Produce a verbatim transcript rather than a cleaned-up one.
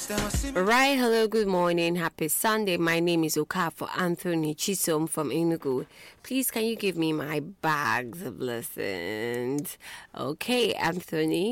Right, hello, good morning, happy Sunday. My name is Okafor Anthony Chisom from Enugu. Please, can you give me my bags of blessings? Okay, Anthony.